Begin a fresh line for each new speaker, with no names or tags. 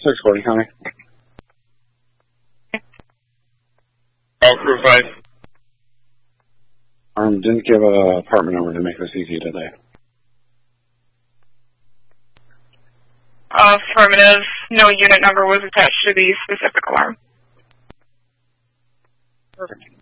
640, County.
All crew 5.
Didn't give an apartment number to make this easy today.
Affirmative. No unit number was attached to the specific alarm.
Perfect.